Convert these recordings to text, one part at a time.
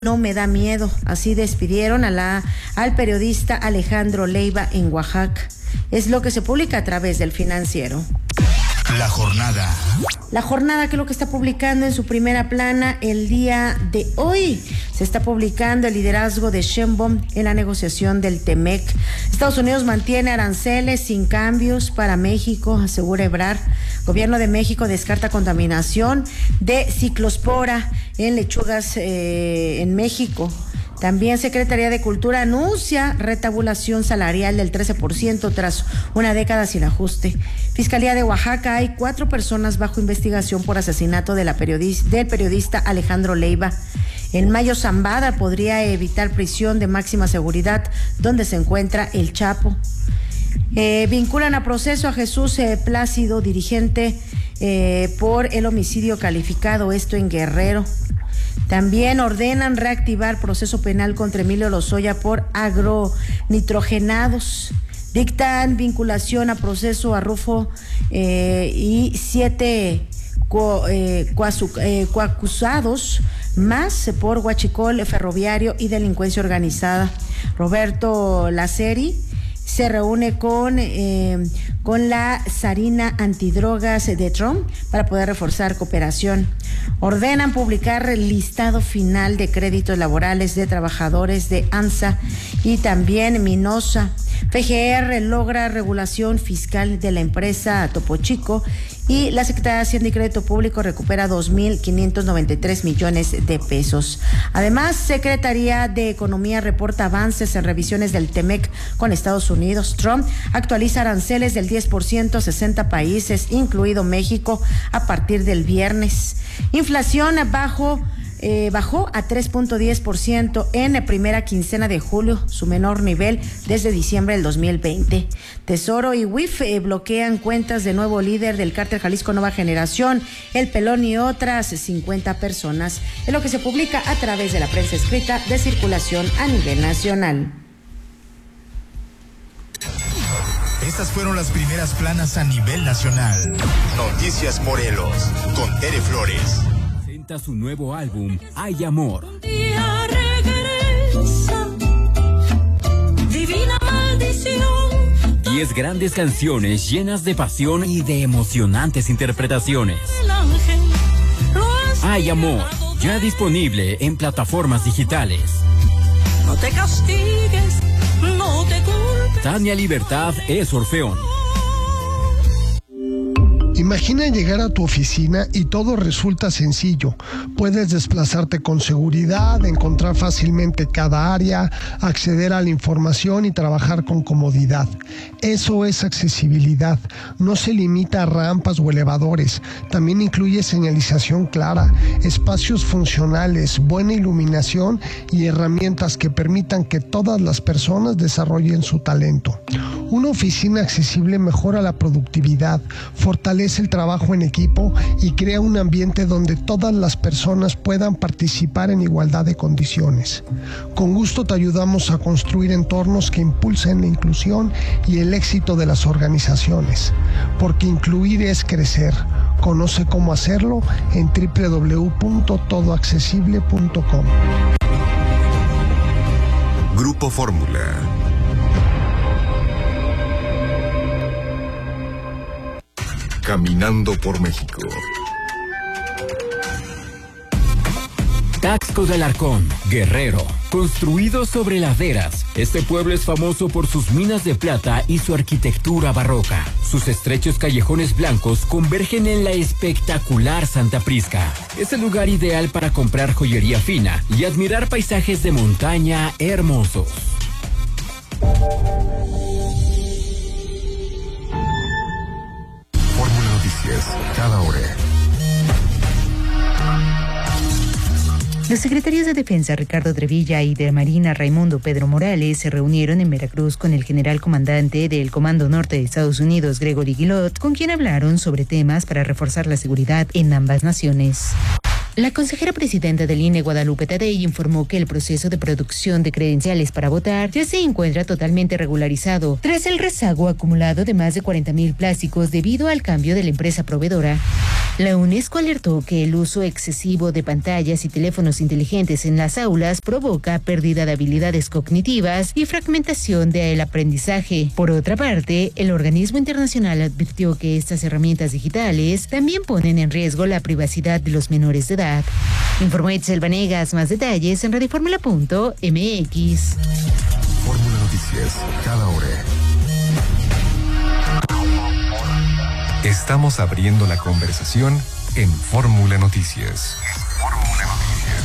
No me da miedo. Así despidieron al periodista Alejandro Leiva en Oaxaca. Es lo que se publica a través del Financiero. La jornada. La jornada, que es lo que está publicando en su primera plana el día de hoy. Se está publicando el liderazgo de Sheinbaum en la negociación del TEMEC. Estados Unidos mantiene aranceles sin cambios para México, asegura Ebrard. Gobierno de México descarta contaminación de ciclospora en lechugas en México. También Secretaría de Cultura anuncia retabulación salarial del 13% tras una década sin ajuste. Fiscalía de Oaxaca, hay 4 personas bajo investigación por asesinato del periodista Alejandro Leiva. En Mayo Zambada podría evitar prisión de máxima seguridad donde se encuentra el Chapo. Vinculan a proceso a Jesús Plácido, dirigente por el homicidio calificado, esto en Guerrero. También ordenan reactivar proceso penal contra Emilio Lozoya por agronitrogenados. Dictan vinculación a proceso a Rufo y 7 coacusados más por huachicol ferroviario y delincuencia organizada. Roberto Laceri se reúne con la zarina antidrogas de Trump para poder reforzar cooperación. Ordenan publicar el listado final de créditos laborales de trabajadores de ANSA y también Minosa. PGR logra regulación fiscal de la empresa Topo Chico y la Secretaría de Hacienda y Crédito Público recupera 2.593 millones de pesos. Además, Secretaría de Economía reporta avances en revisiones del TEMEC con Estados Unidos. Trump actualiza aranceles del 10% a 60 países, incluido México, a partir del viernes. Inflación bajó a 3.10% en la primera quincena de julio, su menor nivel desde diciembre del 2020. Tesoro y UIF bloquean cuentas de nuevo líder del cártel Jalisco Nueva Generación, El Pelón y otras 50 personas. Es lo que se publica a través de la prensa escrita de circulación a nivel nacional. Estas fueron las primeras planas a nivel nacional. Noticias Morelos, con Tere Flores. Su nuevo álbum, Hay Amor. Un día regresa, divina maldición. 10 grandes canciones llenas de pasión y de emocionantes interpretaciones. Hay Amor, ya disponible en plataformas digitales. No te castigues, no te culpes. Tania Libertad es Orfeón. Imagina llegar a tu oficina y todo resulta sencillo. Puedes desplazarte con seguridad, encontrar fácilmente cada área, acceder a la información y trabajar con comodidad. Eso es accesibilidad. No se limita a rampas o elevadores. También incluye señalización clara, espacios funcionales, buena iluminación y herramientas que permitan que todas las personas desarrollen su talento. Una oficina accesible mejora la productividad, fortalece el trabajo en equipo y crea un ambiente donde todas las personas puedan participar en igualdad de condiciones. Con gusto te ayudamos a construir entornos que impulsen la inclusión y el éxito de las organizaciones, porque incluir es crecer. Conoce cómo hacerlo en www.todoaccesible.com. Grupo Fórmula. Caminando por México. Taxco de Alarcón, Guerrero. Construido sobre laderas, este pueblo es famoso por sus minas de plata y su arquitectura barroca. Sus estrechos callejones blancos convergen en la espectacular Santa Prisca. Es el lugar ideal para comprar joyería fina y admirar paisajes de montaña hermosos. Fórmula Noticias, cada hora. Los secretarios de Defensa Ricardo Trevilla y de Marina Raimundo Pedro Morales se reunieron en Veracruz con el general comandante del Comando Norte de Estados Unidos, Gregory Guilot, con quien hablaron sobre temas para reforzar la seguridad en ambas naciones. La consejera presidenta del INE, Guadalupe Tadei, informó que el proceso de producción de credenciales para votar ya se encuentra totalmente regularizado tras el rezago acumulado de más de 40,000 plásticos debido al cambio de la empresa proveedora. La UNESCO alertó que el uso excesivo de pantallas y teléfonos inteligentes en las aulas provoca pérdida de habilidades cognitivas y fragmentación del aprendizaje. Por otra parte, el organismo internacional advirtió que estas herramientas digitales también ponen en riesgo la privacidad de los menores de edad. Informó Itzel Vanegas, más detalles en radioformula.mx. Fórmula Noticias, cada hora. Estamos abriendo la conversación en Fórmula Noticias. Fórmula Noticias.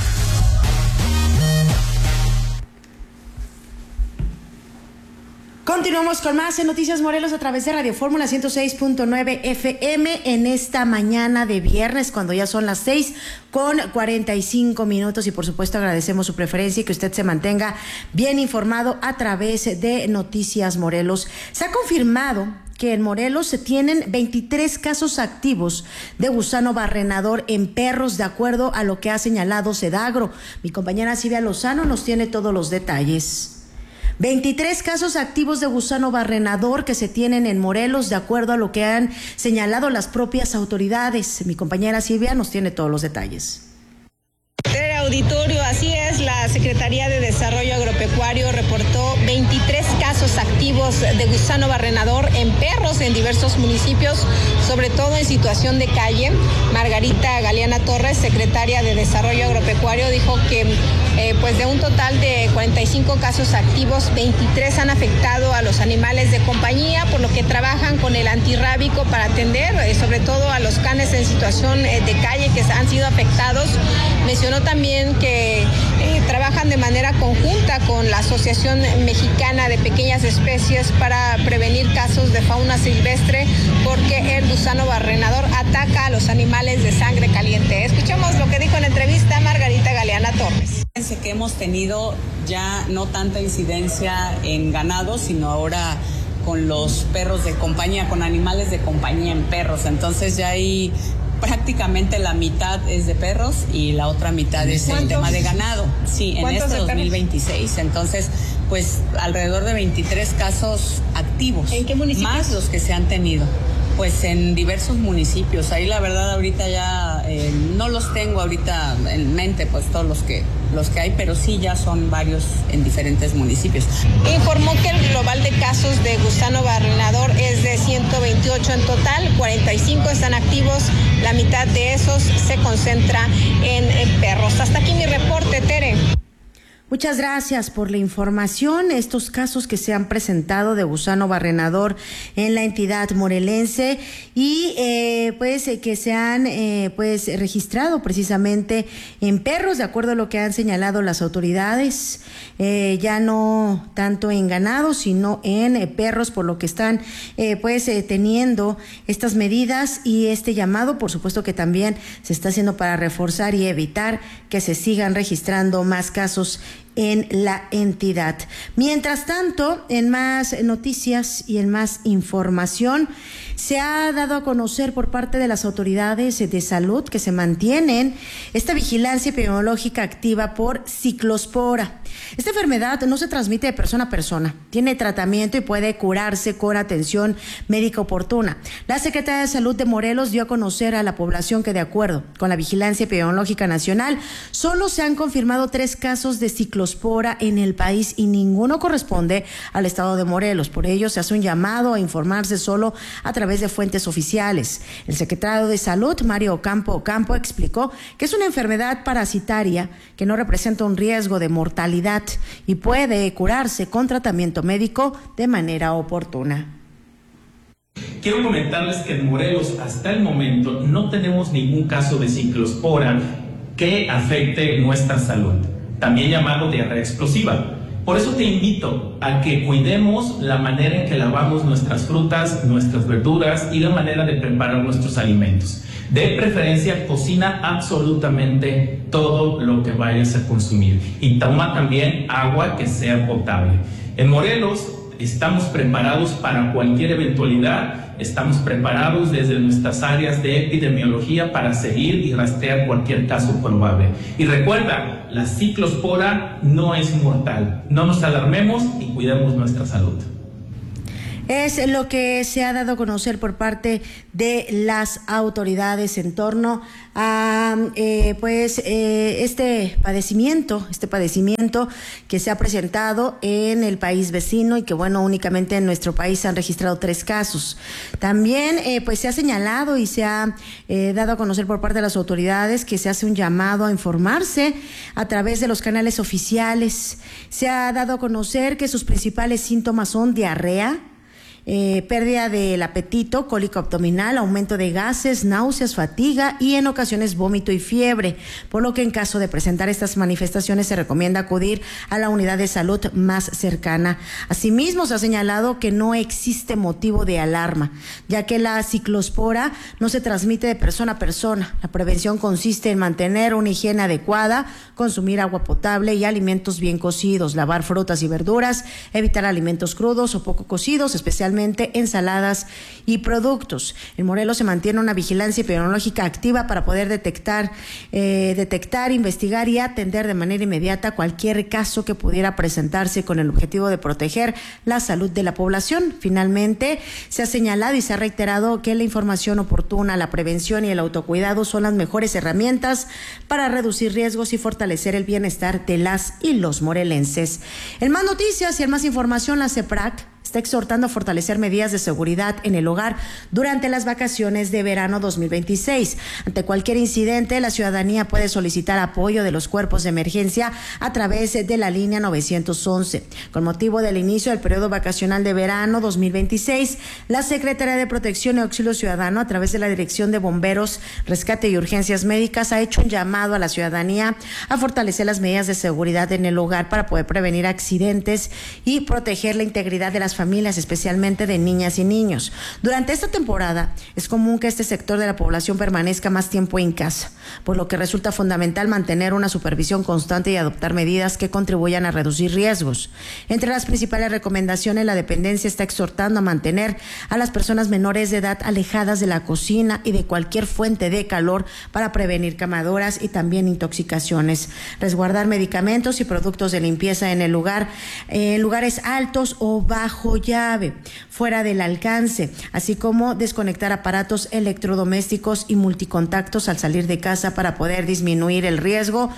Continuamos con más en Noticias Morelos a través de Radio Fórmula 106.9 FM en esta mañana de viernes, cuando ya son las 6:45 y por supuesto agradecemos su preferencia y que usted se mantenga bien informado a través de Noticias Morelos. Se ha confirmado que en Morelos se tienen 23 casos activos de gusano barrenador en perros, de acuerdo a lo que ha señalado Sedagro. Mi compañera Silvia Lozano nos tiene todos los detalles. 23 casos activos de gusano barrenador que se tienen en Morelos, de acuerdo a lo que han señalado las propias autoridades. Mi compañera Silvia nos tiene todos los detalles. Auditorio, así es, la Secretaría de Desarrollo Agropecuario reportó 23 casos activos de gusano barrenador en perros en diversos municipios, sobre todo en situación de calle. Margarita Galeana Torres, secretaria de Desarrollo Agropecuario, dijo que pues de un total de 45 casos activos, 23 han afectado a los animales de compañía, por lo que trabajan con el antirrábico para atender sobre todo a los canes en situación de calle que han sido afectados. Mencionó también que trabajan de manera conjunta con la Asociación Mexicana de Pequeñas Especies para prevenir casos de fauna silvestre, porque el gusano barrenador ataca a los animales de sangre caliente. Escuchemos lo que dijo en entrevista Margarita Galeana Torres. Fíjense que hemos tenido ya no tanta incidencia en ganado, sino ahora con los perros de compañía, con animales de compañía en perros. Entonces ya hay prácticamente la mitad es de perros y la otra mitad es el tema de ganado. Sí, en este 2026. Entonces, pues alrededor de 23 casos activos. ¿En qué municipios? Más los que se han tenido. Pues en diversos municipios. Ahí la verdad ahorita ya no los tengo ahorita en mente, pues todos los que hay, pero sí ya son varios en diferentes municipios. Informó que el global de casos de gusano barrenador es de 128 en total, 45 están activos, la mitad de esos se concentra en perros. Hasta aquí mi reporte, Tere. Muchas gracias por la información. Estos casos que se han presentado de gusano barrenador en la entidad morelense y que se han registrado precisamente en perros, de acuerdo a lo que han señalado las autoridades, ya no tanto en ganado sino en perros, por lo que están teniendo estas medidas y este llamado, por supuesto que también se está haciendo para reforzar y evitar que se sigan registrando más casos en la entidad. Mientras tanto, en más noticias y en más información, se ha dado a conocer por parte de las autoridades de salud que se mantienen esta vigilancia epidemiológica activa por ciclospora. Esta enfermedad no se transmite de persona a persona, tiene tratamiento y puede curarse con atención médica oportuna. La Secretaría de Salud de Morelos dio a conocer a la población que, de acuerdo con la Vigilancia Epidemiológica Nacional, solo se han confirmado 3 casos de ciclospora en el país y ninguno corresponde al estado de Morelos. Por ello, se hace un llamado a informarse solo a través de fuentes oficiales. El secretario de Salud, Mario Ocampo, explicó que es una enfermedad parasitaria que no representa un riesgo de mortalidad y puede curarse con tratamiento médico de manera oportuna. Quiero comentarles que en Morelos hasta el momento no tenemos ningún caso de ciclospora que afecte nuestra salud, también llamado diarrea explosiva. Por eso te invito a que cuidemos la manera en que lavamos nuestras frutas, nuestras verduras y la manera de preparar nuestros alimentos. De preferencia, cocina absolutamente todo lo que vayas a consumir y toma también agua que sea potable. En Morelos estamos preparados para cualquier eventualidad, estamos preparados desde nuestras áreas de epidemiología para seguir y rastrear cualquier caso probable. Y recuerda, la ciclospora no es mortal. No nos alarmemos y cuidemos nuestra salud. Es lo que se ha dado a conocer por parte de las autoridades en torno a este padecimiento que se ha presentado en el país vecino y que únicamente en nuestro país se han registrado 3 casos. También se ha señalado y se ha dado a conocer por parte de las autoridades que se hace un llamado a informarse a través de los canales oficiales. Se ha dado a conocer que sus principales síntomas son diarrea, pérdida del apetito, cólico abdominal, aumento de gases, náuseas, fatiga y en ocasiones vómito y fiebre, por lo que en caso de presentar estas manifestaciones se recomienda acudir a la unidad de salud más cercana. Asimismo, se ha señalado que no existe motivo de alarma, ya que la ciclospora no se transmite de persona a persona. La prevención consiste en mantener una higiene adecuada, consumir agua potable y alimentos bien cocidos, lavar frutas y verduras, evitar alimentos crudos o poco cocidos, especialmente ensaladas y productos. En Morelos se mantiene una vigilancia epidemiológica activa para poder detectar, investigar y atender de manera inmediata cualquier caso que pudiera presentarse con el objetivo de proteger la salud de la población. Finalmente, se ha señalado y se ha reiterado que la información oportuna, la prevención y el autocuidado son las mejores herramientas para reducir riesgos y fortalecer el bienestar de las y los morelenses. En más noticias y en más información, la CEPRAC está exhortando a fortalecer medidas de seguridad en el hogar durante las vacaciones de verano 2026. Ante cualquier incidente, la ciudadanía puede solicitar apoyo de los cuerpos de emergencia a través de la línea 911. Con motivo del inicio del periodo vacacional de verano 2026, la Secretaría de Protección y Auxilio Ciudadano, a través de la Dirección de Bomberos, Rescate y Urgencias Médicas, ha hecho un llamado a la ciudadanía a fortalecer las medidas de seguridad en el hogar para poder prevenir accidentes y proteger la integridad de las familias, especialmente de niñas y niños. Durante esta temporada es común que este sector de la población permanezca más tiempo en casa, por lo que resulta fundamental mantener una supervisión constante y adoptar medidas que contribuyan a reducir riesgos. Entre las principales recomendaciones, la dependencia está exhortando a mantener a las personas menores de edad alejadas de la cocina y de cualquier fuente de calor para prevenir quemaduras y también intoxicaciones. Resguardar medicamentos y productos de limpieza en el lugar, en lugares altos o bajo llave, fuera del alcance, así como desconectar aparatos electrodomésticos y multicontactos al salir de casa para poder disminuir el riesgo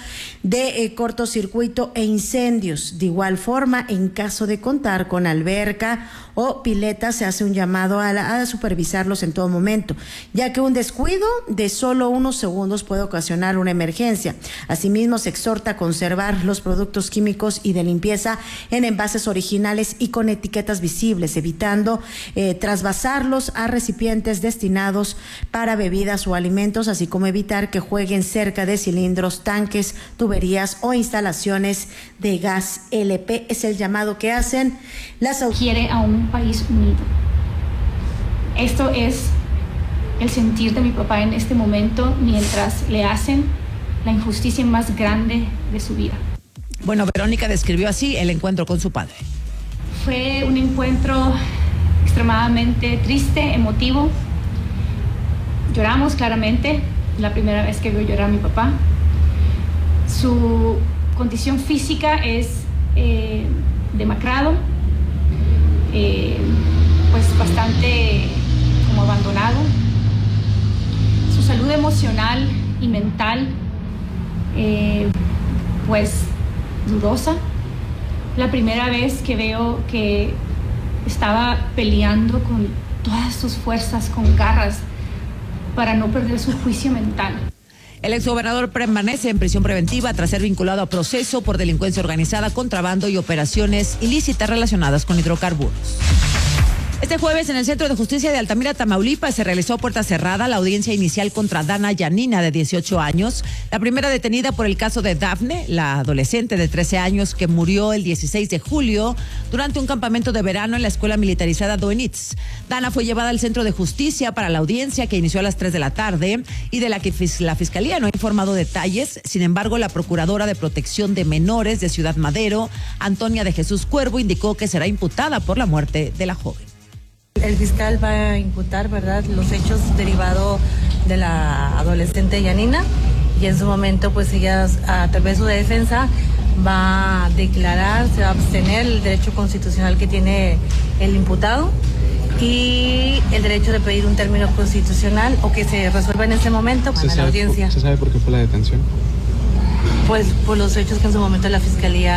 de cortocircuito e incendios. De igual forma, en caso de contar con alberca o pileta, se hace un llamado a supervisarlos en todo momento, ya que un descuido de solo unos segundos puede ocasionar una emergencia. Asimismo, se exhorta a conservar los productos químicos y de limpieza en envases originales y con etiquetas visibles, evitando trasvasarlos a recipientes destinados para bebidas o alimentos, así como evitar que jueguen cerca de cilindros, tanques, tuberías o instalaciones de gas LP. Es el llamado que hacen las autoridades. Quiere a un país unido. Esto es el sentir de mi papá en este momento, mientras le hacen la injusticia más grande de su vida. Bueno, Verónica describió así el encuentro con su padre. Fue un encuentro extremadamente triste, emotivo. Lloramos claramente, la primera vez que veo llorar a mi papá. Su condición física es demacrado, pues bastante como abandonado. Su salud emocional y mental, pues dudosa. La primera vez que veo que estaba peleando con todas sus fuerzas, con garras, para no perder su juicio mental. El exgobernador permanece en prisión preventiva tras ser vinculado a proceso por delincuencia organizada, contrabando y operaciones ilícitas relacionadas con hidrocarburos. Este jueves en el Centro de Justicia de Altamira, Tamaulipas, se realizó a puerta cerrada la audiencia inicial contra Dana Yanina, de 18 años, la primera detenida por el caso de Dafne, la adolescente de 13 años que murió el 16 de julio durante un campamento de verano en la escuela militarizada Doenitz. Dana fue llevada al Centro de Justicia para la audiencia, que inició a las 3 de la tarde y de la que la Fiscalía no ha informado detalles. Sin embargo, la Procuradora de Protección de Menores de Ciudad Madero, Antonia de Jesús Cuervo, indicó que será imputada por la muerte de la joven. El fiscal va a imputar, ¿verdad?, los hechos derivados de la adolescente Yanina, y en su momento pues ella, a través de su defensa, va a declarar, se va a abstener el derecho constitucional que tiene el imputado y el derecho de pedir un término constitucional o que se resuelva en ese momento para la audiencia. ¿Se sabe por qué fue la detención? Pues por los hechos que en su momento la Fiscalía